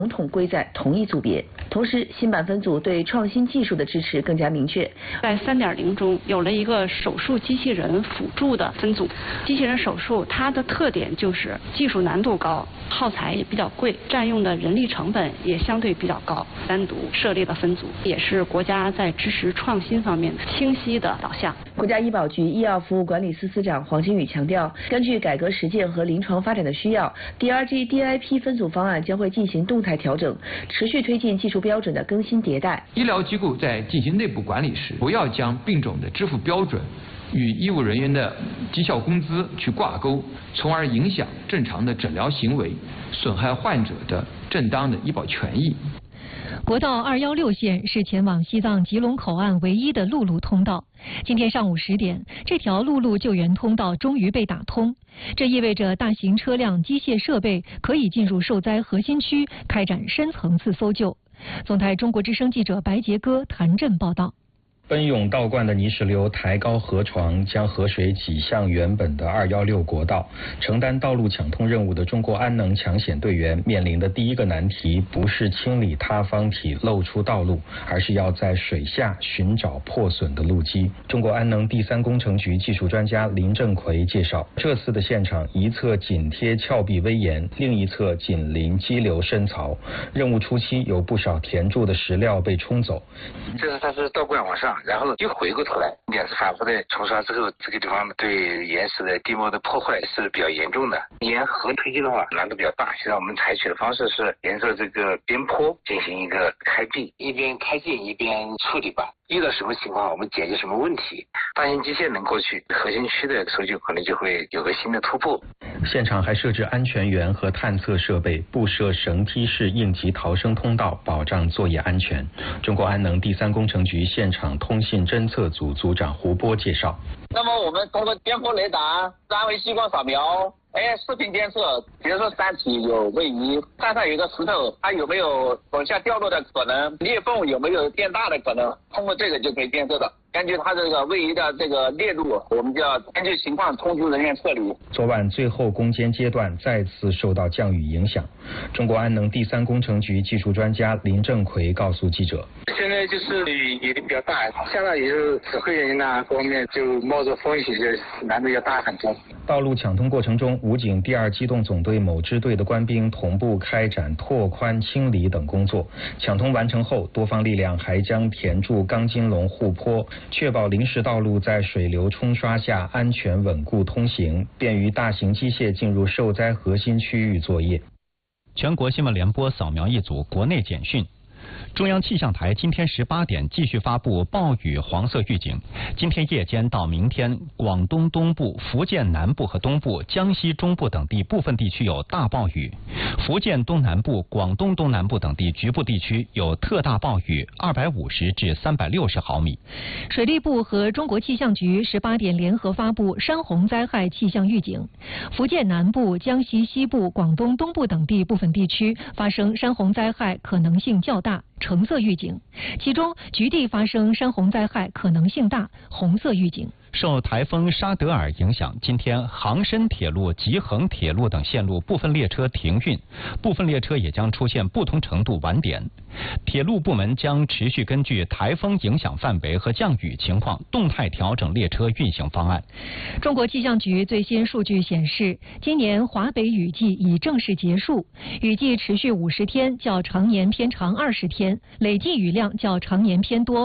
统统归在同一组别。同时，新版分组对创新技术的支持更加明确。 在3.0中有了一个手术机器人辅助的分组。机器人手术它的特点就是技术难度高，耗材也比较贵，占用的人力成本也相对比较高。单独设立的分组也是国家在支持创新方面清晰的导向。 国家医保局医药服务管理司司长黄金宇强调，根据改革实践和临床发展的需要 ，DRG DIP 分组方案将会进行动态调整，持续推进技术标准的更新迭代。 医疗机构在进行内部管理时，不要将病种的支付标准与医务人员的绩效工资去挂钩，从而影响正常的诊疗行为，损害患者的正当的医保权益。 国道216线是前往西藏吉隆口岸唯一的陆路通道。今天上午10点，这条陆路救援通道终于被打通，这意味着大型车辆、机械设备可以进入受灾核心区，开展深层次搜救。总台中国之声记者白杰歌谭震报道。 奔涌倒灌的泥石流抬高河床，将河水挤向原本的216国道。承担道路抢通任务的中国安能抢险队员面临的第一个难题，不是清理塌方体露出道路，而是要在水下寻找破损的路基。中国安能第3工程局技术专家林正奎介绍，这次的现场一侧紧贴峭壁危岩，另一侧紧邻激流深槽。任务初期有不少填筑的石料被冲走， 这是它是倒灌往上，然后又回过头来，2次反复的冲刷之后，这个地方对岩石的地膜的破坏是比较严重的。沿河推进的话难度比较大，现在我们采取的方式是沿着这个边坡进行一个开闭，一边开进一边处理吧。遇到什么情况我们解决什么问题，大型机械能过去，核心区的搜救可能就会有个新的突破。 现场还设置安全员和探测设备，布设绳梯式应急逃生通道，保障作业安全。中国安能第3工程局现场通信侦测组组长胡波介绍， 那么我们通过边坡雷达、3维激光扫描、视频监测，比如说山体有位移，山上有个石头，它有没有往下掉落的可能，裂缝有没有变大的可能，通过这个就可以监测的。根据它这个位移的这个链路，我们就要根据情况通知人员撤离。 昨晚最后攻坚阶段再次受到降雨影响，中国安能第3工程局技术专家林正奎告诉记者， 现在就是雨也比较大，下来以后指挥人呐各方面就冒着风险，就难度要大很多。 道路抢通过程中，武警第2机动总队某支队的官兵同步开展拓宽、清理等工作。抢通完成后，多方力量还将填筑钢筋龙护坡，确保临时道路在水流冲刷下安全稳固通行，便于大型机械进入受灾核心区域作业。 全国新闻联播扫描一组国内简讯。中央气象台今天18点继续发布暴雨黄色预警。今天夜间到明天，广东东部、福建南部和东部、江西中部等地部分地区有大暴雨，福建东南部、广东东南部等地局部地区有特大暴雨，250至360毫米。 水利部和中国气象局18点联合发布山洪灾害气象预警，福建南部、江西西部、广东东部等地部分地区发生山洪灾害可能性较大，橙色预警，其中局地发生山洪灾害可能性大，红色预警。 受台风沙德尔影响，今天杭深铁路、吉恒铁路等线路部分列车停运，部分列车也将出现不同程度晚点。铁路部门将持续根据台风影响范围和降雨情况，动态调整列车运行方案。 中国气象局最新数据显示，今年华北雨季已正式结束，雨季持续50天，较常年偏长20天，累计雨量较常年偏多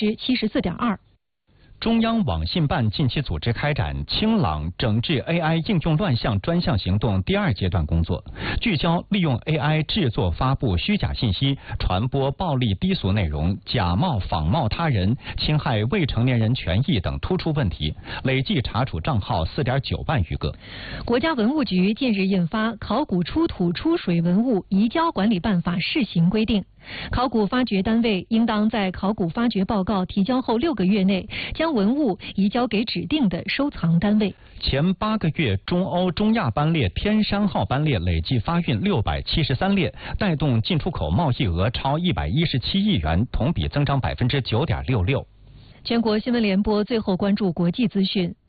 74.2%。 中央网信办近期组织开展清朗整治 AI 应用乱象专项行动第2阶段工作，聚焦利用 AI 制作发布虚假信息、传播暴力低俗内容、假冒仿冒他人、侵害未成年人权益等突出问题，累计查处账号4.9万余个。 国家文物局近日印发《考古出土出水文物移交管理办法试行规定》，考古发掘单位应当在考古发掘报告提交后6个月内，将文物移交给指定的收藏单位。 前8个月，中欧中亚班列天山号班列累计发运673列，带动进出口贸易额超117亿元，同比增长9.66%。 全国新闻联播最后关注国际资讯。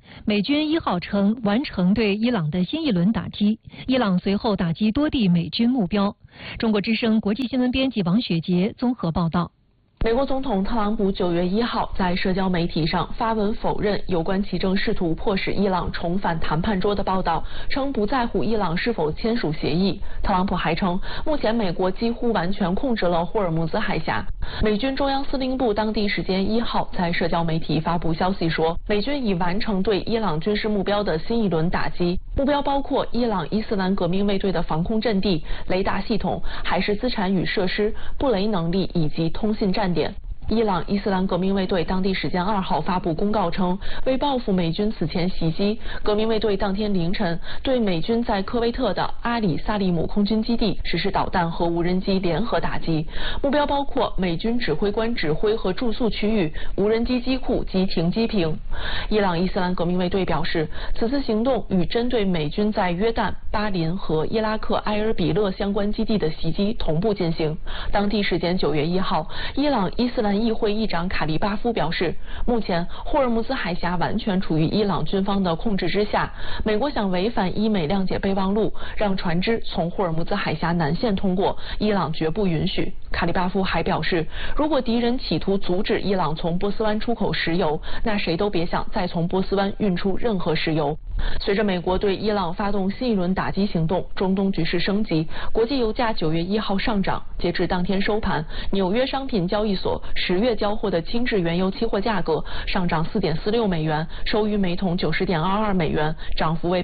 美军1号称完成对伊朗的新一轮打击，伊朗随后打击多地美军目标。中国之声国际新闻编辑王雪杰综合报道。 美国总统特朗普9月1号在社交媒体上发文否认有关其正试图迫使伊朗重返谈判桌的报道，称不在乎伊朗是否签署协议。特朗普还称，目前美国几乎完全控制了霍尔木兹海峡。美军中央司令部当地时间1号在社交媒体发布消息说，美军已完成对伊朗军事目标的新一轮打击，目标包括伊朗伊斯兰革命卫队的防空阵地、雷达系统、海事资产与设施、布雷能力以及通信站点。伊朗伊斯兰革命卫队当地时间2号发布公告称，为报复美军此前袭击，革命卫队当天凌晨对美军在科威特的阿里萨利姆空军基地实施导弹和无人机联合打击，目标包括美军指挥官指挥和住宿区域、无人机机库及停机坪。伊朗伊斯兰革命卫队表示，此次行动与针对美军在约旦、巴林和伊拉克埃尔比勒相关基地的袭击同步进行。当地时间9月1号，伊朗伊斯兰议会议长卡利巴夫表示，目前霍尔木兹海峡完全处于伊朗军方的控制之下，美国想违反伊美谅解备忘录，让船只从霍尔木兹海峡南线通过，伊朗绝不允许。卡利巴夫还表示，如果敌人企图阻止伊朗从波斯湾出口石油，那谁都别想再从波斯湾运出任何石油。随着美国对伊朗发动新一轮打击行动，中东局势升级，国际油价9月1号上涨。截至当天收盘，纽约商品交易所10月交货的轻质原油期货价格上涨4.46美元，收于每桶90.22美元，涨幅为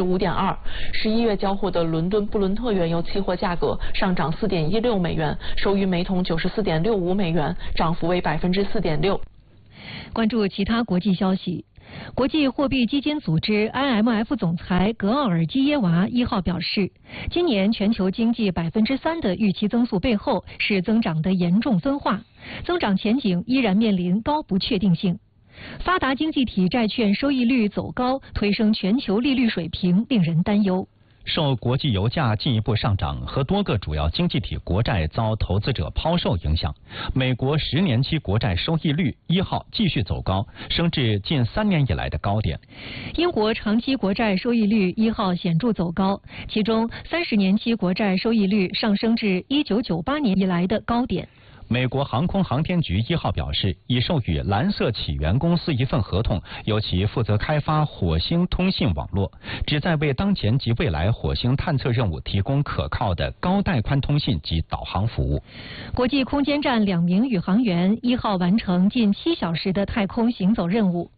5.2%。11月交货的伦敦布伦特原油期货价格上涨4.16美元，收于每桶94.65美元，涨幅为4.6%。 关注其他国际消息。国际货币基金组织 IMF 总裁格奥尔基耶娃1号表示，今年全球经济3%的预期增速背后是增长的严重分化，增长前景依然面临高不确定性。发达经济体债券收益率走高，推升全球利率水平，令人担忧。 受国际油价进一步上涨和多个主要经济体国债遭投资者抛售影响，美国10年期国债收益率1号继续走高，升至近3年以来的高点。 英国长期国债收益率1号显著走高，其中30年期国债收益率上升至1998年以来的高点。 美国航空航天局1号表示，已授予蓝色起源公司一份合同，由其负责开发火星通信网络，旨在为当前及未来火星探测任务提供可靠的高带宽通信及导航服务。 国际空间站2名宇航员1号完成近7小时的太空行走任务。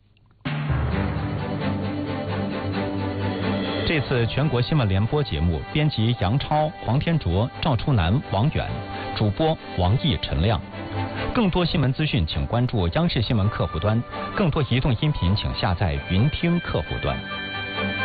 这次全国新闻联播节目，编辑杨超、黄天卓、赵初南、王远，主播王毅、陈亮。更多新闻资讯，请关注央视新闻客户端；更多移动音频，请下载云听客户端。